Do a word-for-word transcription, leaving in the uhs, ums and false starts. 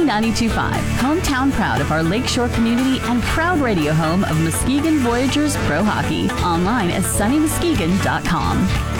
Sunny ninety-two point five, hometown proud of our Lakeshore community and proud radio home of Muskegon Voyagers Pro Hockey. Online at sunny muskegon dot com.